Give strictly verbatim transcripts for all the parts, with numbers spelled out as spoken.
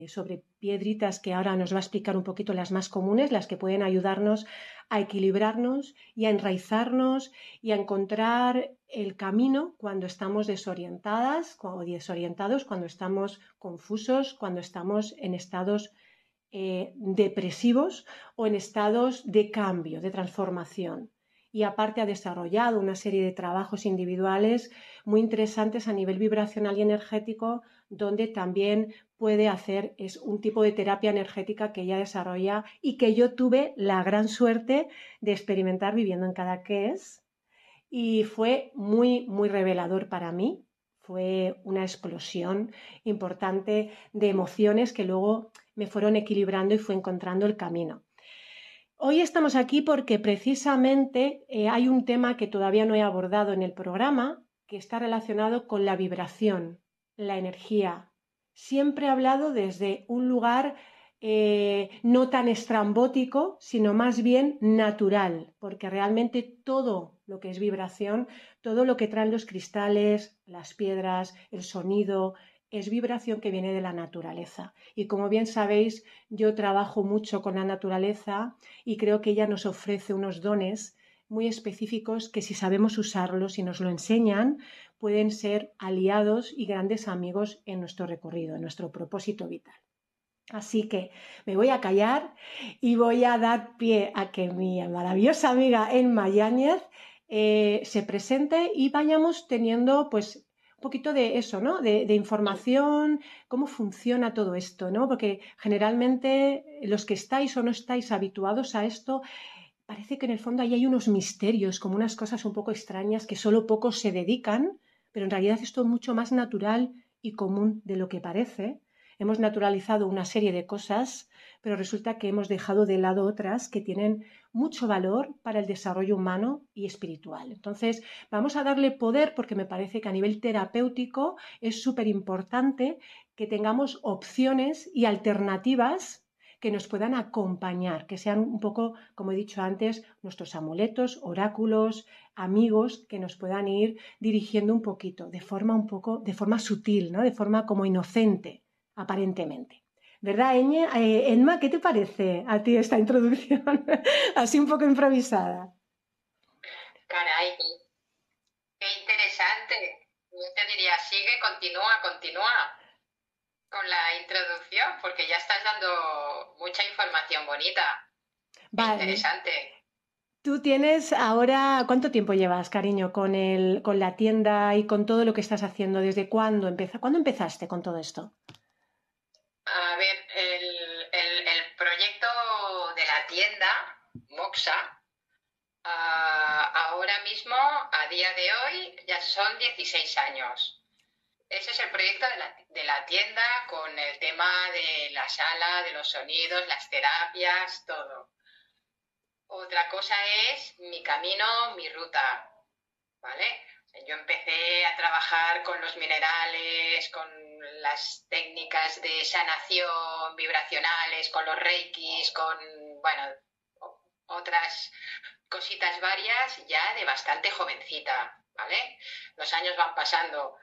sobre piedritas que ahora nos va a explicar un poquito las más comunes, las que pueden ayudarnos a equilibrarnos y a enraizarnos y a encontrar el camino cuando estamos desorientadas o desorientados, cuando estamos confusos, cuando estamos en estados eh, depresivos o en estados de cambio, de transformación. Y aparte ha desarrollado una serie de trabajos individuales muy interesantes a nivel vibracional y energético, donde también puede hacer, es un tipo de terapia energética que ella desarrolla y que yo tuve la gran suerte de experimentar viviendo en Cadaqués, y fue muy, muy revelador para mí. Fue una explosión importante de emociones que luego me fueron equilibrando y fue encontrando el camino. Hoy estamos aquí porque precisamente eh, hay un tema que todavía no he abordado en el programa, que está relacionado con la vibración, la energía. Siempre he hablado desde un lugar eh, no tan estrambótico, sino más bien natural, porque realmente todo lo que es vibración, todo lo que traen los cristales, las piedras, el sonido, es vibración que viene de la naturaleza. Y como bien sabéis, yo trabajo mucho con la naturaleza y creo que ella nos ofrece unos dones muy específicos que, si sabemos usarlos y nos lo enseñan, pueden ser aliados y grandes amigos en nuestro recorrido, en nuestro propósito vital. Así que me voy a callar y voy a dar pie a que mi maravillosa amiga Emma Yáñez eh, se presente y vayamos teniendo pues un poquito de eso, ¿no? De, de información, cómo funciona todo esto, ¿no? Porque generalmente los que estáis o no estáis habituados a esto, parece que en el fondo ahí hay unos misterios, como unas cosas un poco extrañas que solo pocos se dedican, pero en realidad esto es mucho más natural y común de lo que parece. Hemos naturalizado una serie de cosas, pero resulta que hemos dejado de lado otras que tienen mucho valor para el desarrollo humano y espiritual. Entonces, vamos a darle poder porque me parece que a nivel terapéutico es súper importante que tengamos opciones y alternativas que nos puedan acompañar, que sean un poco, como he dicho antes, nuestros amuletos, oráculos, amigos que nos puedan ir dirigiendo un poquito, de forma un poco, de forma sutil, ¿no? De forma como inocente, aparentemente. ¿Verdad, Eñe? Eh, Emma, ¿qué te parece a ti esta introducción? Así un poco improvisada. Caray, qué interesante. Yo te diría, sigue, continúa, continúa con la introducción, porque ya estás dando mucha información bonita. Qué Vale. interesante. Tú tienes ahora, ¿cuánto tiempo llevas, cariño, con el, con la tienda y con todo lo que estás haciendo? ¿Desde cuándo empezó? ¿Cuándo empezaste con todo esto? A ver, el, el- el proyecto de la tienda, Moxa, ah, ahora mismo, a día de hoy, ya son dieciséis años. Ese es el proyecto de la, de la tienda con el tema de la sala, de los sonidos, las terapias, todo. Otra cosa es mi camino, mi ruta, ¿vale? Yo empecé a trabajar con los minerales, con las técnicas de sanación vibracionales, con los reikis, con, bueno, otras cositas varias ya de bastante jovencita, ¿vale? Los años van pasando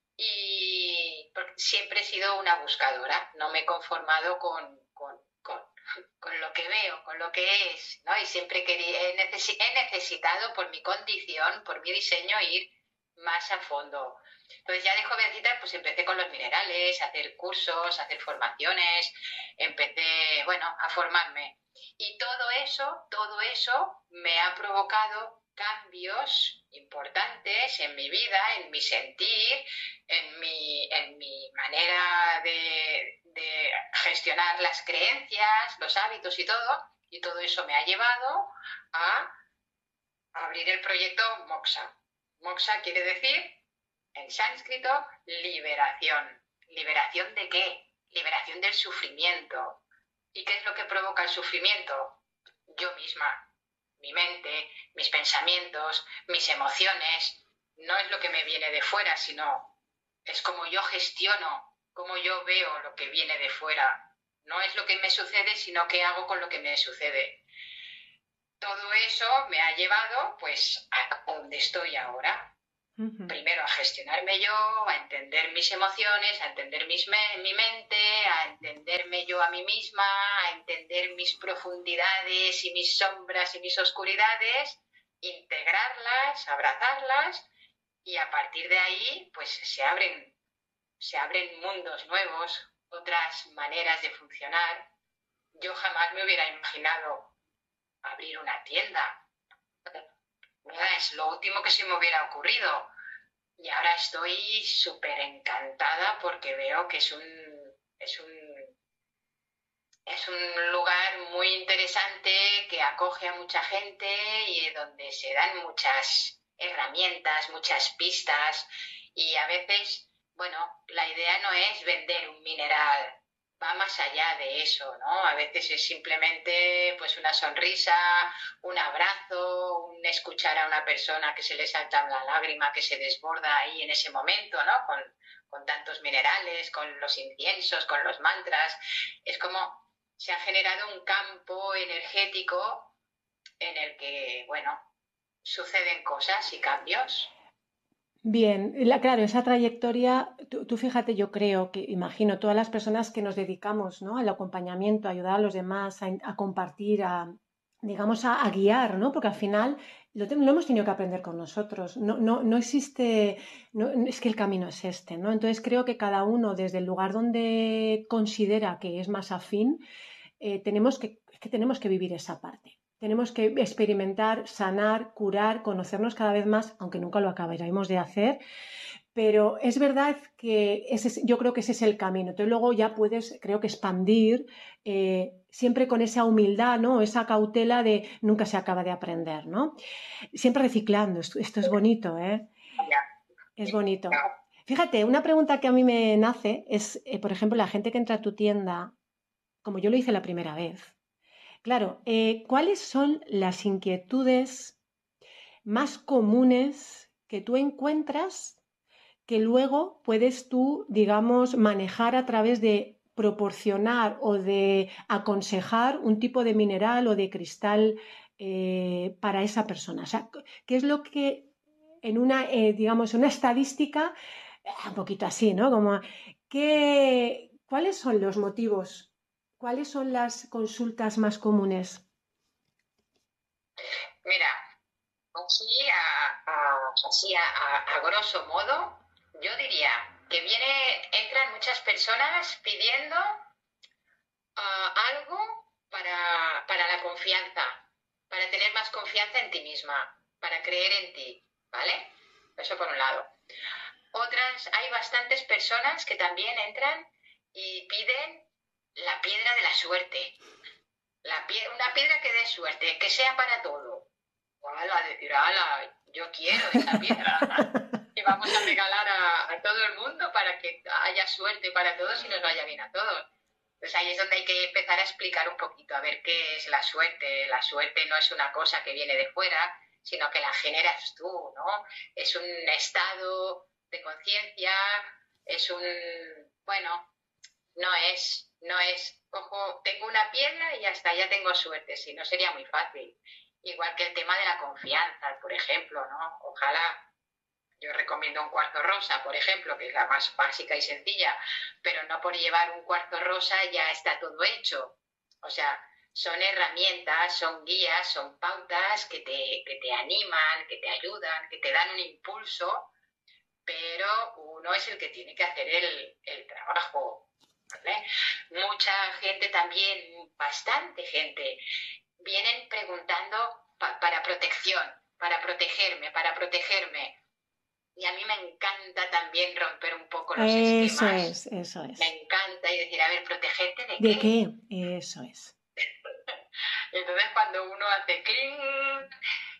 y siempre he sido una buscadora, no me he conformado con, con, con, con lo que veo, con lo que es, ¿no? Y siempre he, necesi he necesitado, por mi condición, por mi diseño, ir más a fondo. Entonces ya de jovencita pues empecé con los minerales, a hacer cursos, a hacer formaciones, empecé, bueno, a formarme. Y todo eso, todo eso me ha provocado cambios importantes en mi vida, en mi sentir, en mi, en mi manera de, de gestionar las creencias, los hábitos y todo, y todo eso me ha llevado a abrir el proyecto Moxa. Moxa quiere decir, en sánscrito, liberación. ¿Liberación de qué? Liberación del sufrimiento. ¿Y qué es lo que provoca el sufrimiento? Yo misma, mi mente, mis pensamientos, mis emociones. No es lo que me viene de fuera, sino es como yo gestiono, como yo veo lo que viene de fuera. No es lo que me sucede, sino qué hago con lo que me sucede. Todo eso me ha llevado pues a donde estoy ahora. Ujú. Primero a gestionarme yo, a entender mis emociones, a entender mis me- mi mente, a entenderme yo a mí misma, a entender mis profundidades y mis sombras y mis oscuridades, integrarlas, abrazarlas y a partir de ahí pues se abren, se abren mundos nuevos, otras maneras de funcionar. Yo jamás me hubiera imaginado abrir una tienda. Es lo último que se me hubiera ocurrido. Y ahora estoy súper encantada porque veo que es un, es un, es un lugar muy interesante que acoge a mucha gente y donde se dan muchas herramientas, muchas pistas y a veces, bueno, la idea no es vender un mineral, va más allá de eso, ¿no? A veces es simplemente pues una sonrisa, un abrazo, un escuchar a una persona que se le salta la lágrima, que se desborda ahí en ese momento, ¿no? Con, con tantos minerales, con los inciensos, con los mantras. Es como se ha generado un campo energético en el que, bueno, suceden cosas y cambios. Bien, la- claro, esa trayectoria, tú, tú fíjate, yo creo que, imagino, todas las personas que nos dedicamos, ¿no? Al acompañamiento, a ayudar a los demás, a, in- a compartir, a, digamos, a, a guiar, ¿no? Porque al final lo, te- lo hemos tenido que aprender con nosotros. No, no, no existe, no, es que el camino es este, ¿no? Entonces creo que cada uno, desde el lugar donde considera que es más afín, eh, tenemos que, es que tenemos que vivir esa parte. Tenemos que experimentar, sanar, curar, conocernos cada vez más, aunque nunca lo acabaremos de hacer, pero es verdad que ese es- yo creo que ese es el camino. Entonces luego ya puedes, creo que expandir, eh, siempre con esa humildad, ¿no? Esa cautela de nunca se acaba de aprender, ¿no? Siempre reciclando, esto, esto es bonito, ¿eh? Ya, Es bonito. ya. Fíjate, una pregunta que a mí me nace es, eh, por ejemplo, la gente que entra a tu tienda, como yo lo hice la primera vez. Claro, eh, ¿cuáles son las inquietudes más comunes que tú encuentras que luego puedes tú, digamos, manejar a través de proporcionar o de aconsejar un tipo de mineral o de cristal eh, para esa persona? O sea, ¿qué es lo que en una, eh, digamos, una estadística, eh, un poquito así, ¿no? Como, ¿qué, ¿cuáles son los motivos? ¿Cuáles son las consultas más comunes? Mira, así a, a- así a, a- a grosso modo, yo diría que viene, entran muchas personas pidiendo ah, algo para, para la confianza, para tener más confianza en ti misma, para creer en ti, ¿vale? Eso por un lado. Otras, hay bastantes personas que también entran y piden la piedra de la suerte, la pie- una piedra que dé suerte, que sea para todo. Ala, decir, ala, yo quiero esa piedra. Y vamos a regalar a, a todo el mundo para que haya suerte para todos y nos vaya bien a todos. Pues ahí es donde hay que empezar a explicar un poquito, a ver qué es la suerte. La suerte no es una cosa que viene de fuera, sino que la generas tú, ¿no? Es un estado de conciencia, es un, bueno, no es, no es, ojo, tengo una piedra y hasta ya tengo suerte, si no sería muy fácil. Igual que el tema de la confianza, por ejemplo, ¿no? Ojalá yo recomiendo un cuarzo rosa, por ejemplo, que es la más básica y sencilla, pero no por llevar un cuarzo rosa ya está todo hecho. O sea, son herramientas, son guías, son pautas que te, que te animan, que te ayudan, que te dan un impulso, pero uno es el que tiene que hacer el, el trabajo. ¿Vale? Mucha gente también, bastante gente, vienen preguntando pa- para protección, para protegerme, para protegerme. Y a mí me encanta también romper un poco los Eso esquemas. es, eso Me es. encanta y decir, a ver, ¿protegerte de ¿De qué? qué? Eso es. Entonces cuando uno hace cling,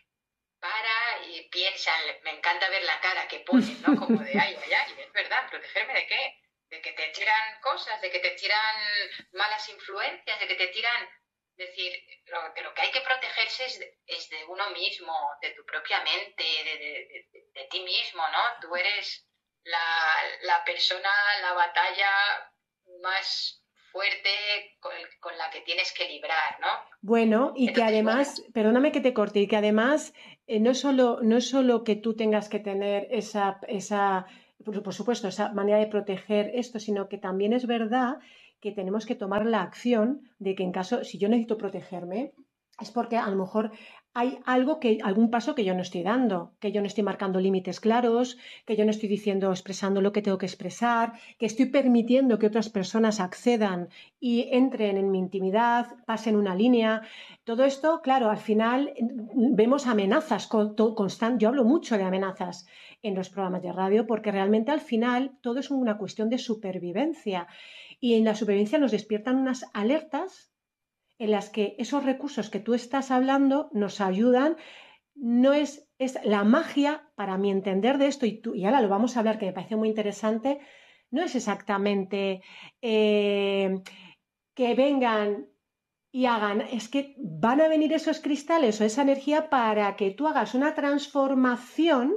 para y piensa, me encanta ver la cara que ponen, ¿no? Como de, ay, ay, ay, es verdad, ¿protegerme de qué? De que te tiran cosas, de que te tiran malas influencias, de que te tiran... Decir, lo, de lo que hay que protegerse es de, es de uno mismo, de tu propia mente, de, de, de, de ti mismo, ¿no? Tú eres la, la persona, la batalla más fuerte con, con la que tienes tienes que librar, ¿no? Bueno, y Entonces, que además, bueno, perdóname que te corte, y que además eh, no es solo, no es solo que tú tengas que tener esa, esa, por, por supuesto, esa manera de proteger esto, sino que también es verdad que tenemos que tomar la acción de que en caso, si yo necesito protegerme, es porque a lo mejor hay algo que, algún paso que yo no estoy dando, que yo no estoy marcando límites claros, que yo no estoy diciendo, expresando lo que tengo que expresar, que estoy permitiendo que otras personas accedan y entren en mi intimidad, pasen una línea. Todo esto, claro, al final vemos amenazas constantes. Yo hablo mucho de amenazas en los programas de radio porque realmente al final todo es una cuestión de supervivencia y en la supervivencia nos despiertan unas alertas en las que esos recursos que tú estás hablando nos ayudan. No es, es la magia, para mi entender de esto, y, tú, y ahora lo vamos a hablar, que me parece muy interesante, no es exactamente eh, que vengan y hagan, es que van a venir esos cristales o esa energía para que tú hagas una transformación,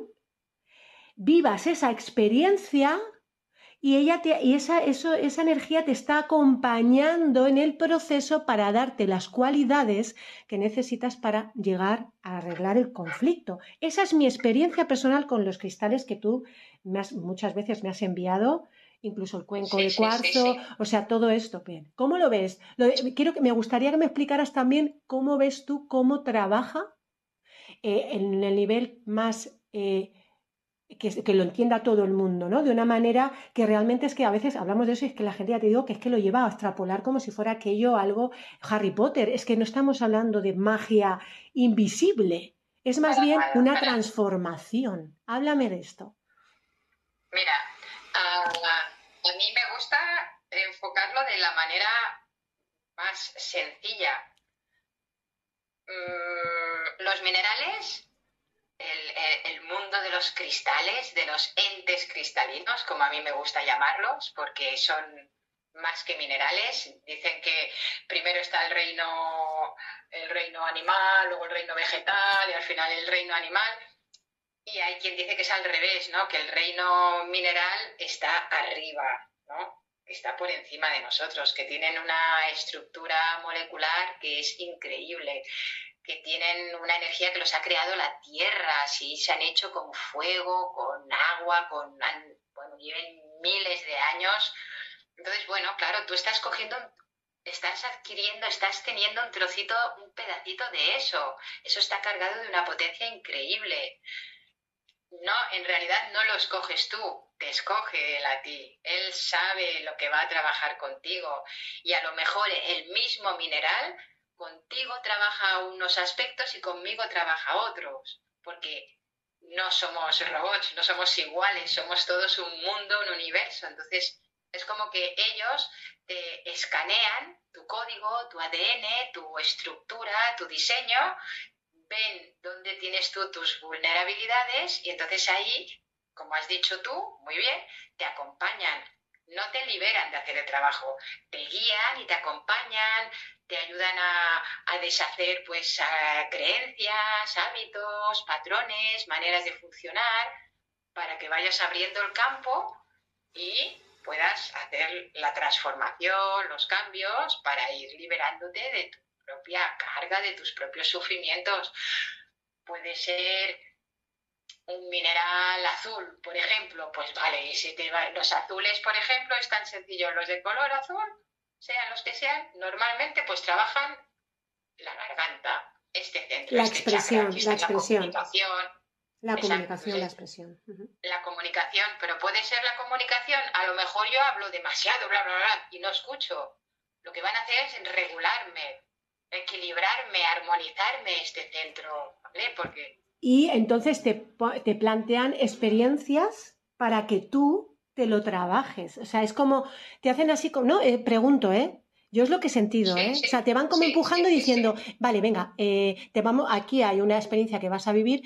vivas esa experiencia y, ella te, y esa, eso, esa energía te está acompañando en el proceso para darte las cualidades que necesitas para llegar a arreglar el conflicto. Esa es mi experiencia personal con los cristales que tú me has, muchas veces me has enviado, incluso el cuenco sí, de sí, cuarzo, sí, sí. o sea, todo esto. Bien. ¿Cómo lo ves? Lo, quiero que me gustaría que me explicaras también cómo ves tú cómo trabaja eh, en el nivel más... Eh, que, que, lo entienda todo el mundo, ¿no? De una manera que realmente es que a veces hablamos de eso y es que la gente, ya te digo, que es que lo lleva a extrapolar como si fuera aquello algo Harry Potter. Es que no estamos hablando de magia invisible, es más Para bien nada. una transformación. Háblame de esto. Mira, a, a mí me gusta enfocarlo de la manera más sencilla. Mm, los minerales, el, el mundo de los cristales, de los entes cristalinos, como a mí me gusta llamarlos, porque son más que minerales. Dicen que primero está el reino, el reino animal, luego el reino vegetal y al final el reino animal. Y hay quien dice que es al revés, ¿no? Que el reino mineral está arriba, ¿no? Está por encima de nosotros, que tienen una estructura molecular que es increíble, que tienen una energía que los ha creado la tierra, así se han hecho con fuego, con agua, con, bueno, lleven miles de años. Entonces, bueno, claro, tú estás cogiendo, estás adquiriendo, estás teniendo un trocito, un pedacito de eso. Eso está cargado de una potencia increíble. No, en realidad no lo escoges tú, te escoge él a ti. Él sabe lo que va a trabajar contigo y a lo mejor el mismo mineral contigo trabaja unos aspectos y conmigo trabaja otros, porque no somos robots, no somos iguales, somos todos un mundo, un universo. Entonces es como que ellos te escanean tu código, tu A D N, tu estructura, tu diseño, ven dónde tienes tú tus vulnerabilidades y entonces ahí, como has dicho tú, muy bien, te acompañan. No te liberan de hacer el trabajo, te guían y te acompañan, te ayudan a, a deshacer pues a creencias, hábitos, patrones, maneras de funcionar, para que vayas abriendo el campo y puedas hacer la transformación, los cambios, para ir liberándote de tu propia carga, de tus propios sufrimientos. Puede ser un mineral azul, por ejemplo, pues vale, y si te va, los azules, por ejemplo, es tan sencillo, los de color azul, sean los que sean, normalmente pues trabajan la garganta, este centro, La este expresión, chakra, aquí la está la expresión. comunicación. La Exacto, comunicación, la entonces, expresión. Uh-huh. la comunicación, pero puede ser la comunicación, a lo mejor yo hablo demasiado, bla, bla, bla, y no escucho. Lo que van a hacer es regularme, equilibrarme, armonizarme este centro, ¿vale? Porque... Y entonces te, te plantean experiencias para que tú te lo trabajes. O sea, es como, te hacen así, como, no, eh, pregunto, ¿eh? Yo es lo que he sentido, Sí, ¿eh? sí, O sea, te van como sí, empujando sí, y sí, diciendo, sí. vale, venga, eh, te vamos, aquí hay una experiencia que vas a vivir,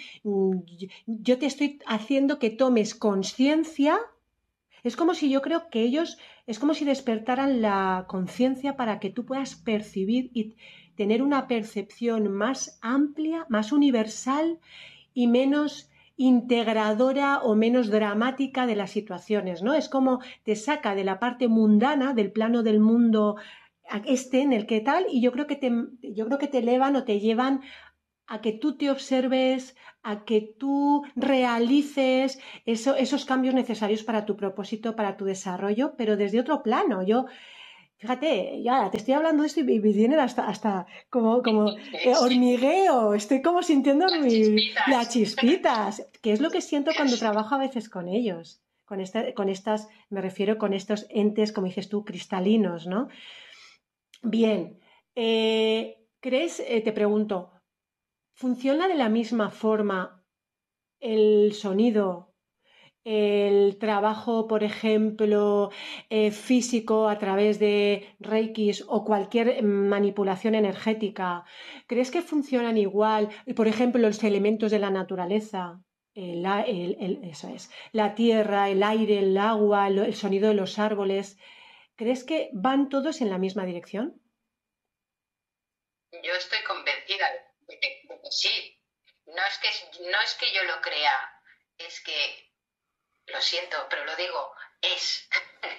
yo te estoy haciendo que tomes conciencia. Es como si yo creo que ellos, es como si despertaran la conciencia para que tú puedas percibir y tener una percepción más amplia, más universal y menos integradora o menos dramática de las situaciones, ¿no? Es como te saca de la parte mundana, del plano del mundo este en el que tal, y yo creo que te, yo creo que te elevan o te llevan a que tú te observes, a que tú realices eso, esos cambios necesarios para tu propósito, para tu desarrollo, pero desde otro plano. Yo, fíjate, ya te estoy hablando de esto y me vienen hasta, hasta como, como eh, hormigueo, estoy como sintiendo Las mi, las chispitas. chispitas, que es lo que siento cuando trabajo a veces con ellos, con, esta, con estas, me refiero con estos entes, como dices tú, cristalinos, ¿no? Bien, eh, ¿crees, eh, te pregunto, ¿funciona de la misma forma el sonido, el trabajo, por ejemplo, eh, físico a través de reikis o cualquier manipulación energética? ¿Crees que funcionan igual? Por ejemplo, los elementos de la naturaleza, el, el, el, eso es, la tierra, el aire, el agua, el, el sonido de los árboles. ¿Crees que van todos en la misma dirección? Yo estoy convencida de que, de que sí. No es que, no es que yo lo crea, es que, lo siento, pero lo digo, es.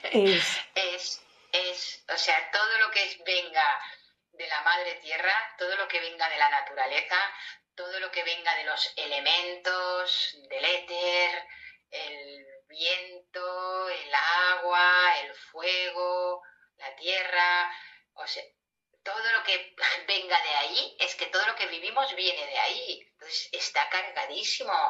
Es, es, es, o sea, todo lo que venga de la madre tierra, todo lo que venga de la naturaleza, todo lo que venga de los elementos, del éter, el viento, el agua, el fuego, la tierra, o sea, todo lo que venga de ahí, es que todo lo que vivimos viene de ahí. Entonces está cargadísimo.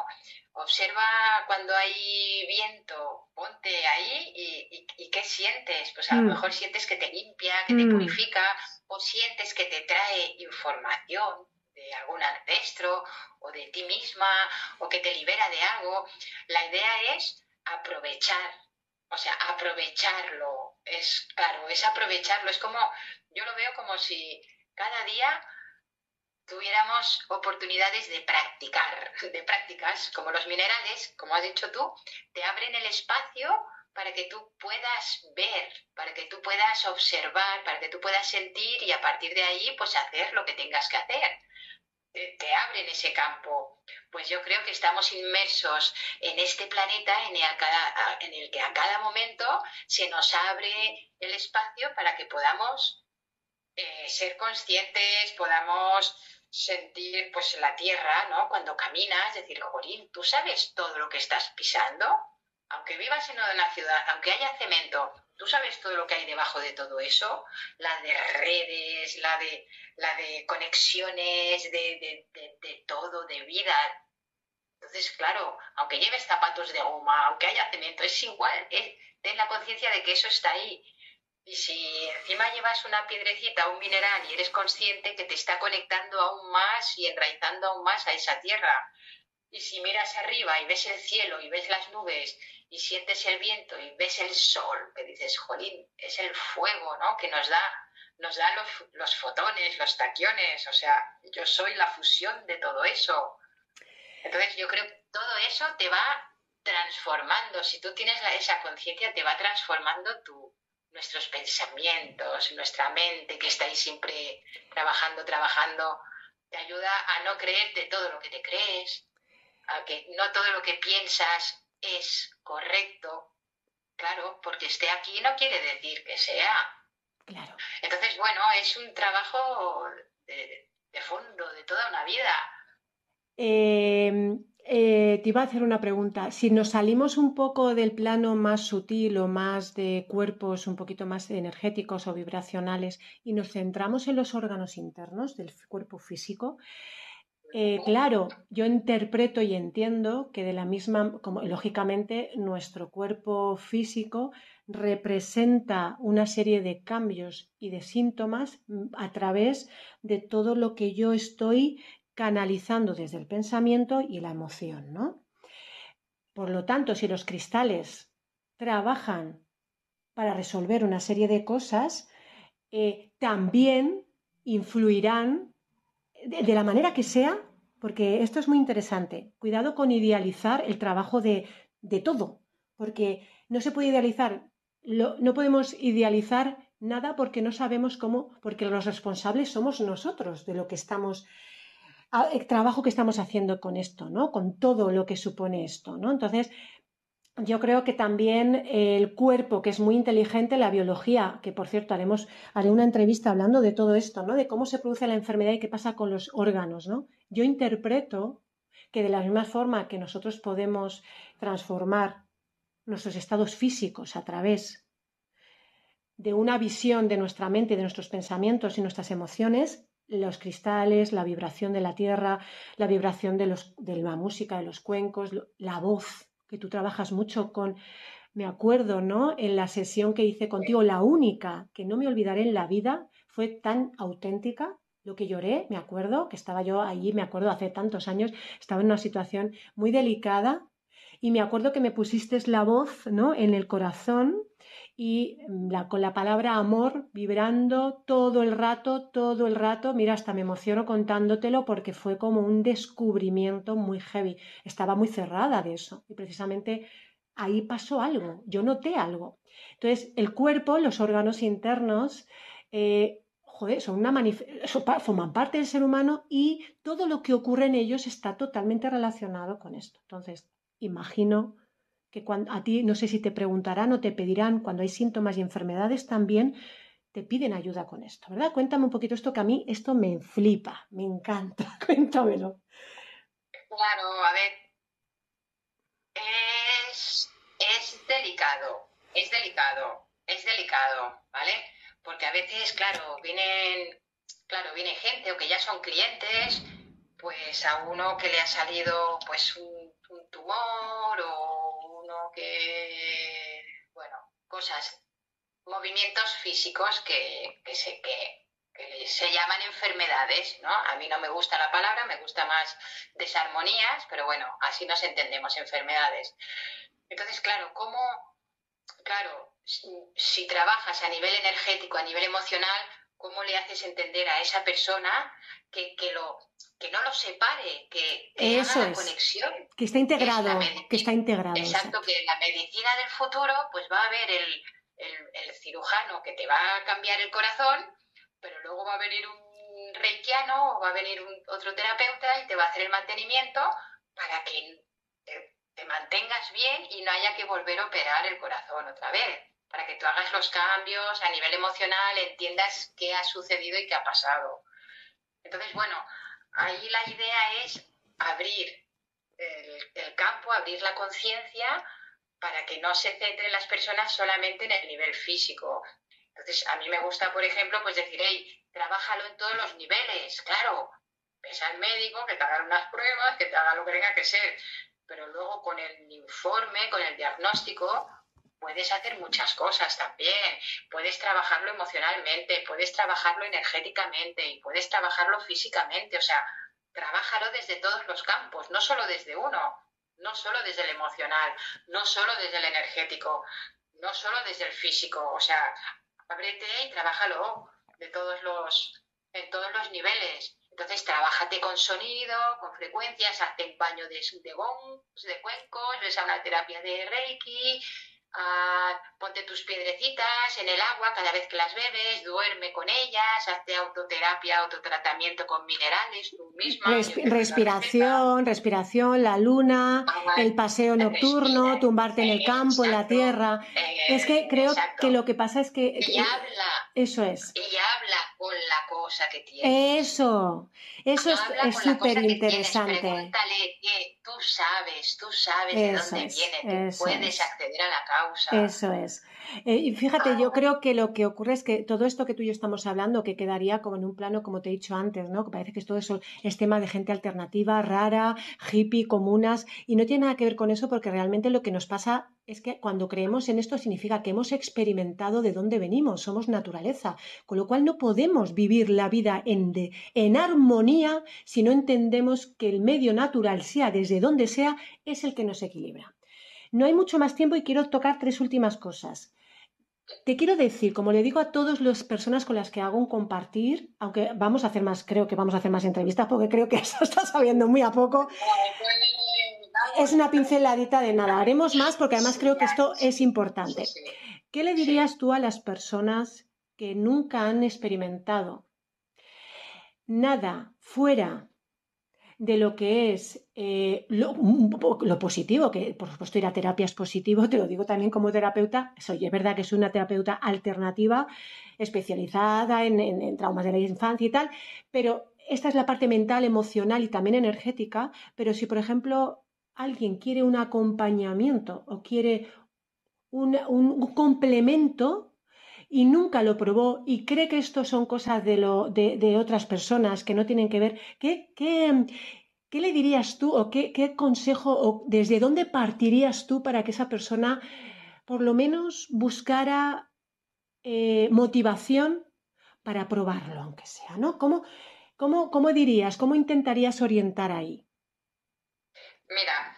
Observa cuando hay viento, ponte ahí y, y, y ¿qué sientes? Pues a lo mm, mejor sientes que te limpia, que te mm, purifica, o sientes que te trae información de algún ancestro o de ti misma, o que te libera de algo. La idea es aprovechar, o sea, aprovecharlo. Es claro, es aprovecharlo. Es como, yo lo veo como si cada día tuviéramos oportunidades de practicar, de prácticas, como los minerales, como has dicho tú, te abren el espacio para que tú puedas ver, para que tú puedas observar, para que tú puedas sentir y a partir de ahí pues hacer lo que tengas que hacer. Te, te abren ese campo. Pues yo creo que estamos inmersos en este planeta en el, en el que a cada momento se nos abre el espacio para que podamos eh, ser conscientes, podamos sentir pues la tierra, ¿no? Cuando caminas, decir, jolín, ¿tú sabes todo lo que estás pisando? Aunque vivas en una ciudad, aunque haya cemento, ¿tú sabes todo lo que hay debajo de todo eso? La de redes, la de, la de conexiones, de, de, de, de todo, de vida. Entonces, claro, aunque lleves zapatos de goma, aunque haya cemento, es igual, es, ten la conciencia de que eso está ahí. Y si encima llevas una piedrecita, un mineral y eres consciente que te está conectando aún más y enraizando aún más a esa tierra. Y si miras arriba y ves el cielo y ves las nubes y sientes el viento y ves el sol, que dices, jolín, es el fuego, ¿no? Que nos da, nos da los, los fotones, los taquiones, o sea, yo soy la fusión de todo eso. Entonces yo creo que todo eso te va transformando. Si tú tienes la, esa conciencia, te va transformando tu, nuestros pensamientos, nuestra mente, que está ahí siempre trabajando, trabajando, te ayuda a no creerte todo lo que te crees, a que no todo lo que piensas es correcto, claro, porque esté aquí no quiere decir que sea. claro. Entonces, bueno, es un trabajo de, de fondo, de toda una vida. Eh, eh, te iba a hacer una pregunta. Si nos salimos un poco del plano más sutil o más de cuerpos un poquito más energéticos o vibracionales y nos centramos en los órganos internos del cuerpo físico, eh, claro, yo interpreto y entiendo que de la misma, como lógicamente nuestro cuerpo físico representa una serie de cambios y de síntomas mm, a través de todo lo que yo estoy canalizando desde el pensamiento y la emoción, ¿no? Por lo tanto, si los cristales trabajan para resolver una serie de cosas, eh, también influirán de, de la manera que sea, porque esto es muy interesante. Cuidado con idealizar el trabajo de, de todo, porque no se puede idealizar, lo, no podemos idealizar nada porque no sabemos cómo, porque los responsables somos nosotros de lo que estamos, el trabajo que estamos haciendo con esto, ¿no? Con todo lo que supone esto, ¿no? Entonces, yo creo que también el cuerpo, que es muy inteligente, la biología, que por cierto haremos, haré una entrevista hablando de todo esto, ¿no? De cómo se produce la enfermedad y qué pasa con los órganos, ¿no? Yo interpreto que de la misma forma que nosotros podemos transformar nuestros estados físicos a través de una visión de nuestra mente, de nuestros pensamientos y nuestras emociones, los cristales, la vibración de la tierra, la vibración de, los, de la música, de los cuencos, la voz, que tú trabajas mucho con, me acuerdo, ¿no? En la sesión que hice contigo, la única que no me olvidaré en la vida, fue tan auténtica, lo que lloré, me acuerdo, que estaba yo allí, me acuerdo, hace tantos años, estaba en una situación muy delicada y me acuerdo que me pusiste la voz, ¿no? En el corazón y la, con la palabra amor vibrando todo el rato, todo el rato. Mira, hasta me emociono contándotelo porque fue como un descubrimiento muy heavy. Estaba muy cerrada de eso y precisamente ahí pasó algo, yo noté algo. Entonces, el cuerpo, los órganos internos, eh, joder, son una forman parte del ser humano y todo lo que ocurre en ellos está totalmente relacionado con esto. Entonces, imagino que cuando, a ti no sé si te preguntarán o te pedirán cuando hay síntomas y enfermedades también te piden ayuda con esto, ¿verdad? Cuéntame un poquito esto que a mí esto me flipa, me encanta, cuéntamelo. Claro, a ver, es, es delicado, es delicado, es delicado, ¿vale? Porque a veces, claro, vienen, claro, viene gente o que ya son clientes, pues a uno que le ha salido pues un, un tumor o uno que, bueno, cosas, movimientos físicos que, que, se, que, que se llaman enfermedades, ¿no? A mí no me gusta la palabra, me gusta más desarmonías, pero bueno, así nos entendemos, enfermedades. Entonces, claro, ¿cómo, claro, si, si trabajas a nivel energético, a nivel emocional, cómo le haces entender a esa persona que, que, lo, que no lo separe, que, que haga Eso la es, conexión? que está Que es la integrado, que está medicina, integrado, exacto, exacto. que la medicina del futuro, pues va a haber el, el, el cirujano que te va a cambiar el corazón, pero luego va a venir un reikiano o va a venir un, otro terapeuta y te va a hacer el mantenimiento para que te, te mantengas bien y no haya que volver a operar el corazón otra vez, para que tú hagas los cambios a nivel emocional, entiendas qué ha sucedido y qué ha pasado. Entonces, bueno, ahí la idea es abrir el, el campo, abrir la conciencia para que no se centren las personas solamente en el nivel físico. Entonces, a mí me gusta, por ejemplo, pues decir, hey, trabájalo en todos los niveles, claro, ves al médico, que te hagan unas pruebas, que te haga lo que tenga que ser, pero luego con el informe, con el diagnóstico, puedes hacer muchas cosas también. Puedes trabajarlo emocionalmente, puedes trabajarlo energéticamente y puedes trabajarlo físicamente. O sea, trabájalo desde todos los campos, no solo desde uno, no solo desde el emocional, no solo desde el energético, no solo desde el físico. O sea, ábrete y trabájalo de todos los, en todos los niveles. Entonces, trabájate con sonido, con frecuencias, hazte un baño de, de gongs, de cuencos, ves a una terapia de Reiki, uh, ponte tus piedrecitas en el agua cada vez que las bebes, duerme con ellas, hazte autoterapia, autotratamiento con minerales tú misma, yo Respi- te doy la receta. respiración, respiración, la luna, el paseo Respira, nocturno, tumbarte en el eh, campo, en la exacto, tierra. Es eh, que creo exacto. que lo que pasa es que, Y que habla, eso es. y habla con la cosa que tienes. Eso, eso es Habla es con la súper cosa que tienes, interesante. pregúntale que tú sabes, tú sabes de Eso dónde es, viene, tú eso puedes es. acceder a la causa. Eso es. Eh, y fíjate, yo Ah, creo que lo que ocurre es que todo esto que tú y yo estamos hablando, que quedaría como en un plano, como te he dicho antes, ¿no? Que parece que todo eso es tema de gente alternativa, rara, hippie, comunas, y no tiene nada que ver con eso porque realmente lo que nos pasa es que cuando creemos en esto significa que hemos experimentado de dónde venimos, somos naturaleza, con lo cual no podemos vivir la vida en, de, en armonía si no entendemos que el medio natural, sea desde donde sea, es el que nos equilibra. No hay mucho más tiempo y quiero tocar tres últimas cosas. Te quiero decir, como le digo a todas las personas con las que hago un compartir, aunque vamos a hacer más, creo que vamos a hacer más entrevistas porque creo que eso está sabiendo muy a poco, no, pues, es vamos, una pinceladita de nada. Haremos más porque además sí, creo que ya, esto es sí, importante. sí, ¿Qué le sí. dirías tú a las personas que nunca han experimentado nada fuera de lo que es eh, lo, lo positivo, que por supuesto ir a terapia es positivo, te lo digo también como terapeuta, soy, es verdad que soy una terapeuta alternativa especializada en, en, en traumas de la infancia y tal, pero esta es la parte mental, emocional y también energética, pero si por ejemplo alguien quiere un acompañamiento o quiere un, un complemento y nunca lo probó y cree que esto son cosas de, lo, de, de otras personas que no tienen que ver, ¿qué, qué, qué le dirías tú o qué, qué consejo o desde dónde partirías tú para que esa persona por lo menos buscara eh, motivación para probarlo, aunque sea, ¿no? ¿Cómo, cómo, cómo dirías, cómo intentarías orientar ahí? Mira,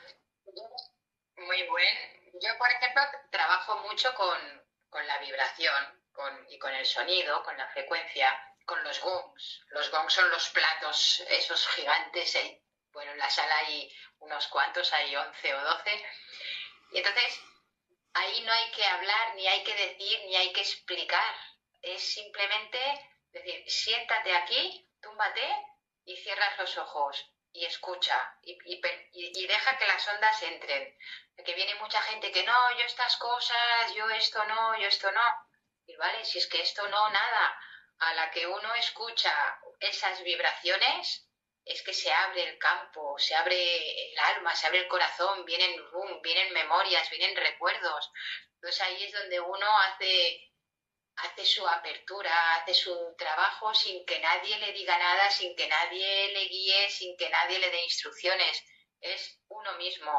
muy buen. Yo, por ejemplo, trabajo mucho con, con la vibración con, y con el sonido, con la frecuencia, con los gongs. Los gongs son los platos, esos gigantes. Hay, bueno, en la sala hay unos cuantos, hay once o doce. Y entonces, ahí no hay que hablar, ni hay que decir, ni hay que explicar. Es simplemente decir, siéntate aquí, túmbate y cierras los ojos y escucha y, y, y deja que las ondas entren. Que viene mucha gente que no, yo estas cosas, yo esto no, yo esto no. Y vale, si es que esto no, nada. A la que uno escucha esas vibraciones, es que se abre el campo, se abre el alma, se abre el corazón, vienen boom, vienen memorias, vienen recuerdos. Entonces ahí es donde uno hace hace su apertura, hace su trabajo sin que nadie le diga nada, sin que nadie le guíe, sin que nadie le dé instrucciones. Es uno mismo.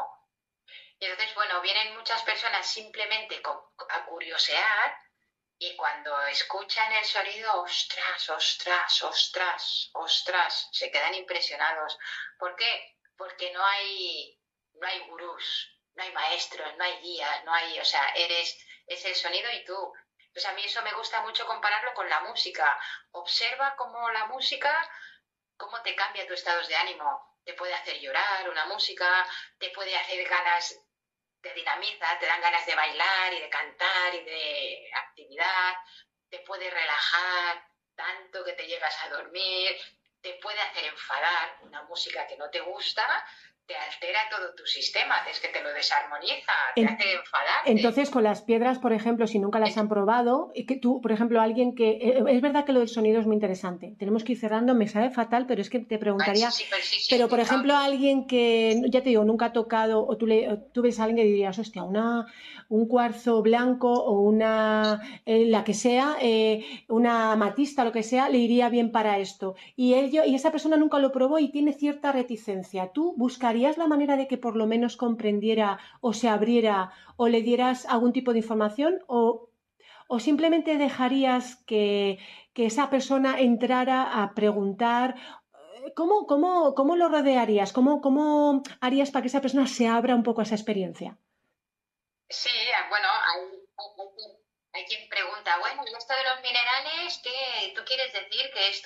Y entonces, bueno, vienen muchas personas simplemente a curiosear y cuando escuchan el sonido, ostras, ostras, ostras, ostras, se quedan impresionados. ¿Por qué? Porque no hay, no hay gurús, no hay maestros, no hay guías, no hay, o sea, eres, es el sonido y tú. Pues a mí eso me gusta mucho compararlo con la música. Observa cómo la música, cómo te cambia tus estados de ánimo. Te puede hacer llorar una música, te puede hacer ganas, te dinamiza, te dan ganas de bailar y de cantar y de actividad, te puede relajar tanto que te llegas a dormir, te puede hacer enfadar una música que no te gusta, te altera todo tu sistema, es que te lo desarmoniza, te en, hace enfadarte. Entonces, con las piedras, por ejemplo, si nunca las han probado, que tú, por ejemplo, alguien que... Eh, es verdad que lo del sonido es muy interesante. Tenemos que ir cerrando, me sabe fatal, pero es que te preguntaría... Sí, sí, pero, sí, sí, pero, por sí, ejemplo, no. alguien que, ya te digo, nunca ha tocado, o tú, le, o tú ves a alguien que dirías, hostia, una, un cuarzo blanco o una... Eh, la que sea, eh, una amatista, lo que sea, le iría bien para esto. Y, él, y esa persona nunca lo probó y tiene cierta reticencia. ¿Tú buscarías la manera de que por lo menos comprendiera o se abriera o le dieras algún tipo de información o, o simplemente dejarías que, que esa persona entrara a preguntar? ¿Cómo, cómo, cómo lo rodearías? ¿Cómo, ¿Cómo harías para que esa persona se abra un poco a esa experiencia? Sí, bueno, hay, hay, hay quien pregunta, bueno, ¿y esto de los minerales, qué? ¿Tú quieres decir que esto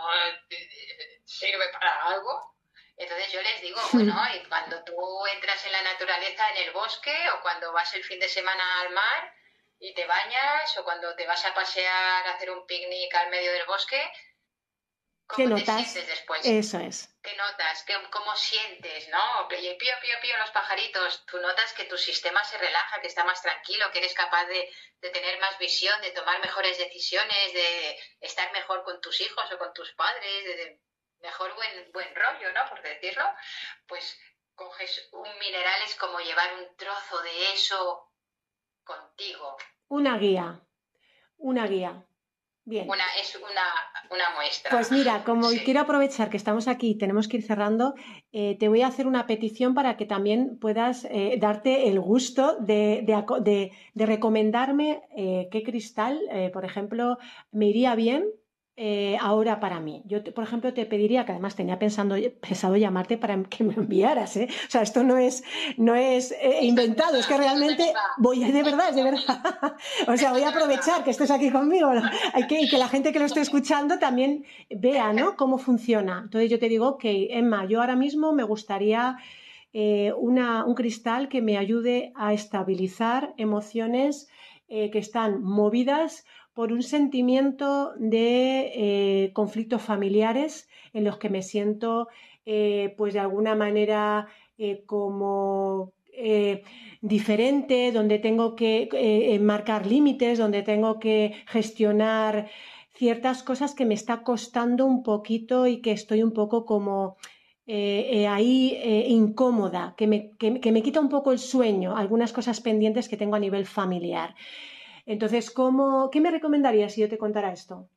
eh, sirve para algo? Entonces yo les digo, bueno, y cuando tú entras en la naturaleza, en el bosque, o cuando vas el fin de semana al mar y te bañas, o cuando te vas a pasear a hacer un picnic al medio del bosque, ¿cómo ¿Qué te notas? sientes después? Eso es. ¿Qué notas? ¿Qué, ¿Cómo sientes? ¿No? Y pío, pío, pío los pajaritos. Tú notas que tu sistema se relaja, que está más tranquilo, que eres capaz de, de tener más visión, de tomar mejores decisiones, de estar mejor con tus hijos o con tus padres, de, de mejor buen, buen rollo, ¿no? Por decirlo. Pues coges un mineral, es como llevar un trozo de eso contigo. Una guía. Una guía. Bien. Una, es una, una muestra. Pues mira, como Sí. quiero aprovechar que estamos aquí y tenemos que ir cerrando, eh, te voy a hacer una petición para que también puedas eh, darte el gusto de, de, de, de recomendarme eh, qué cristal, eh, por ejemplo, me iría bien eh, ahora para mí. Yo, te, por ejemplo, te pediría, que además tenía pensando, pensado llamarte para que me enviaras, ¿eh? O sea, esto no es, no es eh, inventado, es que realmente voy, de verdad, es de verdad. O sea, voy a aprovechar que estés aquí conmigo, ¿no? Hay que, y que la gente que lo esté escuchando también vea, ¿no?, cómo funciona. Entonces yo te digo, ok, Emma, yo ahora mismo me gustaría eh, una, un cristal que me ayude a estabilizar emociones eh, que están movidas por un sentimiento de eh, conflictos familiares en los que me siento eh, pues de alguna manera eh, como eh, diferente, donde tengo que eh, marcar límites, donde tengo que gestionar ciertas cosas que me está costando un poquito y que estoy un poco como eh, eh, ahí eh, incómoda, que me, que, que me quita un poco el sueño, algunas cosas pendientes que tengo a nivel familiar. Entonces, ¿cómo, ¿qué me recomendarías si yo te contara esto?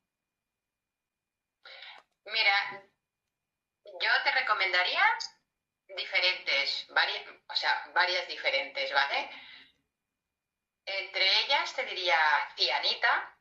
Mira, yo te recomendaría diferentes, varias, o sea, varias diferentes, ¿vale? Entre ellas te diría cianita.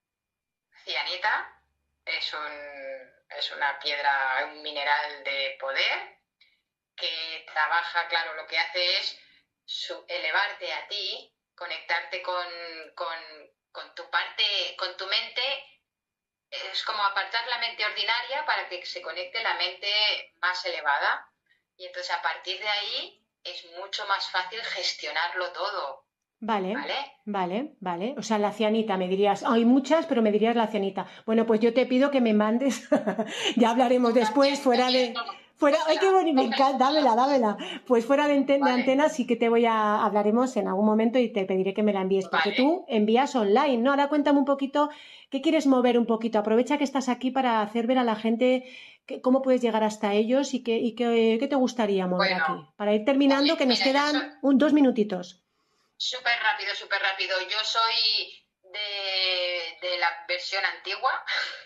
Cianita es un, es una piedra, un mineral de poder que trabaja, claro, lo que hace es su, elevarte a ti, conectarte con, con, con tu parte, con tu mente. Es como apartar la mente ordinaria para que se conecte la mente más elevada. Y entonces a partir de ahí es mucho más fácil gestionarlo todo, Vale, ¿vale? vale, vale. O sea, la cianita, me dirías, hay muchas, pero me dirías la cianita. Bueno, pues yo te pido que me mandes, ya hablaremos Una después, piel, fuera de, toma, fuera, ay, qué cógela, bonito, me cógela encanta, mucho. dámela, dámela. Pues fuera de, ante- de Vale, antena sí que te voy a, hablaremos en algún momento y te pediré que me la envíes, porque vale. tú envías online, ¿no? Ahora cuéntame un poquito, ¿qué quieres mover un poquito? Aprovecha que estás aquí para hacer ver a la gente que- cómo puedes llegar hasta ellos y qué, y qué, qué te gustaría mover Bueno, aquí. Para ir terminando, mi- que nos mira, yo soy quedan un, dos minutitos. súper rápido, súper rápido. Yo soy de, de la versión antigua.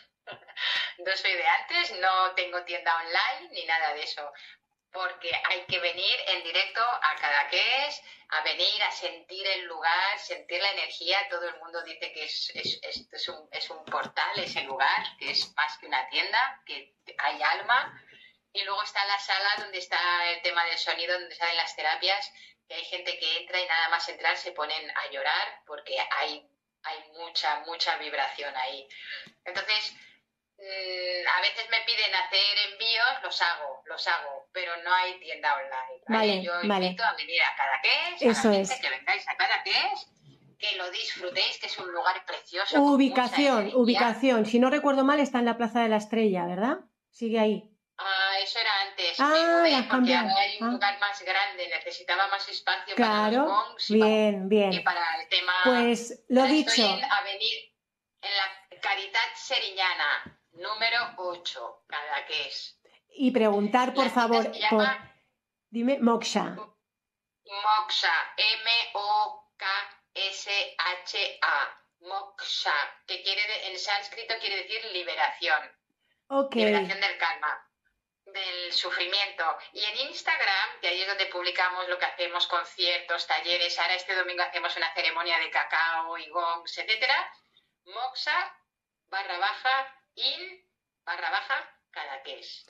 No soy de antes, no tengo tienda online ni nada de eso, porque hay que venir en directo a Cadaqués, a venir a sentir el lugar, sentir la energía. Todo el mundo dice que es, es, es, es, un, es un portal ese lugar, que es más que una tienda, que hay alma. Y luego está la sala donde está el tema del sonido, donde salen las terapias, que hay gente que entra y nada más entrar se ponen a llorar porque hay, hay mucha, mucha vibración ahí. Entonces, mmm, a veces me piden hacer envíos, los hago, los hago, pero no hay tienda online, ¿vale? Vale, Yo vale. invito a venir a Cadaqués, a la Eso gente es. que vengáis a Cadaqués, que lo disfrutéis, que es un lugar precioso con mucha Ubicación, energía. ubicación. Si no recuerdo mal, está en la Plaza de la Estrella, ¿verdad? Sigue ahí. Ah, eso era antes. Me Ah, la mudé has porque cambiado. ahora hay un Ah, lugar más grande. Necesitaba más espacio para los claro. gongs y para, Bien, y bien. para el tema. Pues lo Ahora estoy dicho. en Avenida, en la Caritat Seriñana, número ocho, Cadaqués. Y preguntar, por La tienda se favor, por. llama Dime, Moksha. Moksha, M O K S H A. Moksha, que quiere de- en sánscrito quiere decir liberación, Ok. liberación del karma, del sufrimiento. Y en Instagram, que ahí es donde publicamos lo que hacemos, conciertos, talleres. Ahora este domingo hacemos una ceremonia de cacao y gongs, etcétera. Moxa barra baja in barra baja Cadaqués.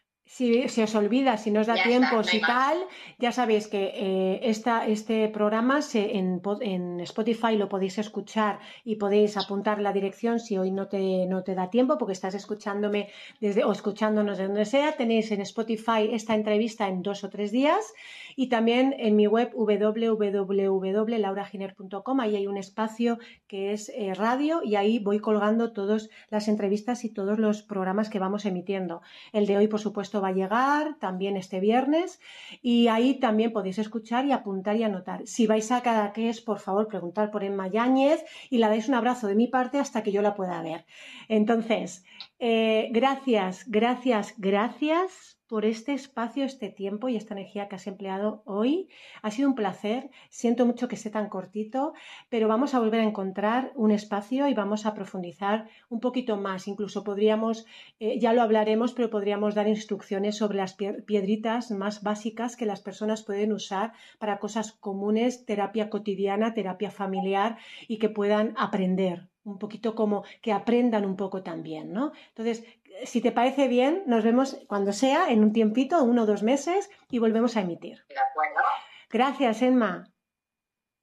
Si se os olvida, si no os da Ya tiempo, está, no si hay más. tal, ya sabéis que eh, esta, este programa se, en, po- en Spotify lo podéis escuchar y podéis apuntar la dirección si hoy no te, no te da tiempo porque estás escuchándome desde, o escuchándonos de donde sea. Tenéis en Spotify esta entrevista en dos o tres días y también en mi web w w w punto laura giner punto com. Ahí hay un espacio que es eh, radio y ahí voy colgando todas las entrevistas y todos los programas que vamos emitiendo. El de hoy, por supuesto, va a llegar también este viernes y ahí también podéis escuchar y apuntar y anotar. Si vais a Cadaqués, por favor, preguntar por Emma Yáñez y la dais un abrazo de mi parte hasta que yo la pueda ver. Entonces, eh, gracias, gracias, gracias por este espacio, este tiempo y esta energía que has empleado hoy. Ha sido un placer. Siento mucho que esté tan cortito, pero vamos a volver a encontrar un espacio y vamos a profundizar un poquito más. Incluso podríamos eh, ya lo hablaremos, pero podríamos dar instrucciones sobre las piedritas más básicas que las personas pueden usar para cosas comunes, terapia cotidiana, terapia familiar y que puedan aprender un poquito como que aprendan un poco también, ¿no? Entonces, si te parece bien, nos vemos cuando sea, en un tiempito, uno o dos meses, y volvemos a emitir. De acuerdo. Gracias, Emma.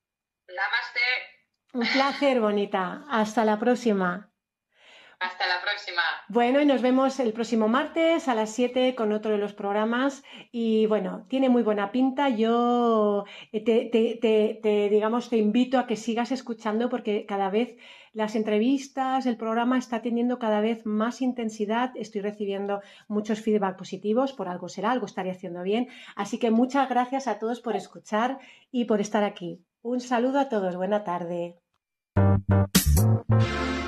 Namaste. Un placer, bonita. Hasta la próxima. Hasta la próxima. próxima. Bueno, y nos vemos el próximo martes a las siete con otro de los programas. Y bueno, tiene muy buena pinta. Yo te, te, te, te, digamos, te invito a que sigas escuchando porque cada vez las entrevistas, el programa está teniendo cada vez más intensidad. Estoy recibiendo muchos feedback positivos. Por algo será, algo estaré haciendo bien. Así que muchas gracias a todos por escuchar y por estar aquí. Un saludo a todos. Buena tarde.